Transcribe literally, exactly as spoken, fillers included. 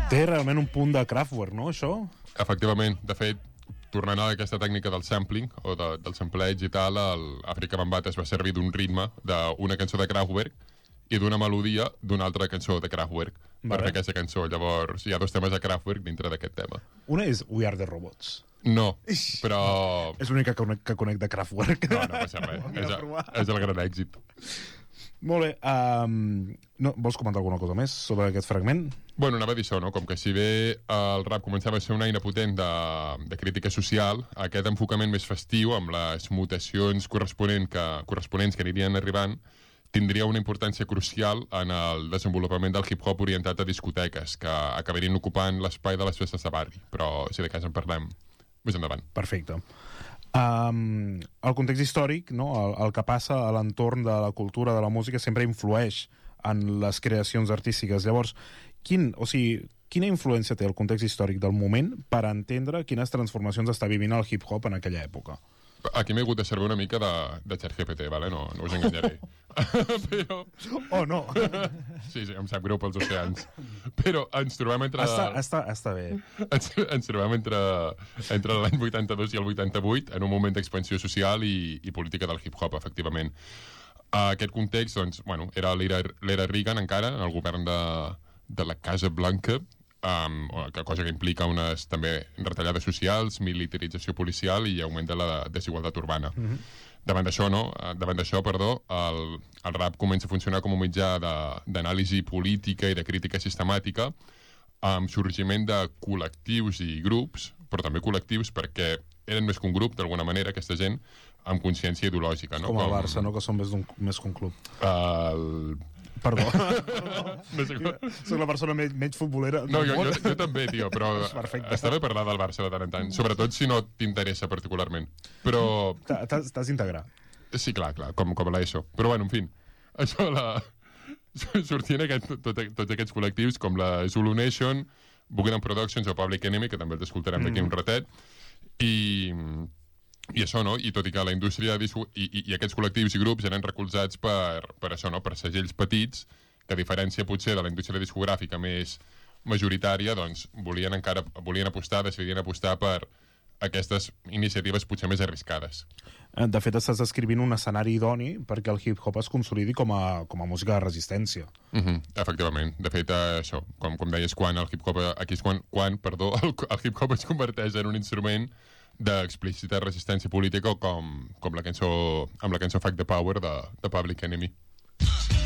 Té realment un punt de Kraftwerk, no, això? Efectivament, de fet, tornant a aquesta tècnica del sampling, o de, del sampleig i tal, l'Àfrica Bambaataa es va servir d'un ritme d'una cançó de Kraftwerk i d'una melodia d'una altra cançó de Kraftwerk per Vale. fer aquesta cançó. Llavors, hi ha dos temes de Kraftwerk dintre d'aquest tema. Una és We Are The Robots. No, però... És l'única que, conec, que conec de Kraftwerk. No, no passa res. és, és el gran èxit. Molt bé. Um, no, vols comentar alguna cosa més sobre aquest fragment? Bueno, anava a dir això, no? Com que si bé el rap començava a ser una eina potent de, de crítica social, aquest enfocament més festiu, amb les mutacions corresponent que, corresponents que anirien arribant, tindria una importància crucial en el desenvolupament del hip-hop orientat a discoteques, que acabarien ocupant l'espai de les festes de barri. Però, si de cas en parlem més endavant. Perfecte. Um, el context històric, no? el, el que passa a l'entorn de la cultura, de la música, sempre influeix en les creacions artístiques. Llavors, quin, o sigui, quina influència té el context històric del moment per entendre quines transformacions està vivint el hip-hop en aquella època? Aquí m'he hagut de servir una mica de, de ChatGPT, vale? no, no us enganyaré. Però... Oh, no! Sí, sí, em sap greu pels oceans. Però ens trobem entre... Està, està, està bé. Ens, ens trobem entre, entre l'any vuitanta-dos i el vuitanta-vuit en un moment d'expansió social i, i política del hip-hop, efectivament. Uh, aquest context, doncs, bueno, era l'era Reagan encara, el govern de, de la Casa Blanca, Um, que cosa que implica unes també retallades socials, militarització policial i augment de la desigualtat urbana. Mm-hmm. Davant d'això, no? Davant d'això, perdó, el, el rap comença a funcionar com un mitjà d'anàlisi política i de crítica sistemàtica amb sorgiment de col·lectius i grups, però també col·lectius perquè eren més que un grup, d'alguna manera, aquesta gent, amb consciència ideològica. No? Com el Barça, no? Que són més, més que un club. El... Perdó. No sé, soc la persona menys, menys futbolera. No, jo, jo, jo també, tio, però Perfecte. Està bé parlar del Barça de tant en tant, sobretot si no t'interessa particularment. Però... T'has d'integrar. Sí, clar, clar, com, com a l'ESO. Però bueno, en fi, això la... sortien aquest, tot, tots aquests col·lectius com la Zulu Nation, Boogie Productions o Public Enemy, que també els escoltarem d'aquí mm. un ratet, i... I això, no? I tot i que la indústria i, i, i aquests col·lectius i grups eren recolzats per, per això, no? Per segells petits, que a diferència potser de la indústria discogràfica més majoritària, doncs volien encara volien apostar, decidien apostar per aquestes iniciatives potser més arriscades. De fet, estàs descrivint un escenari idoni perquè el hip-hop es consolidi com a, com a música de resistència. Uh-huh, efectivament. De fet, eh, això, com, com deies, quan el hip-hop, aquí és quan, quan perdó, el, el hip-hop es converteix en un instrument d'explícita resistència política com, com la cançó, amb la cançó Fuck the Power de, de Public Enemy.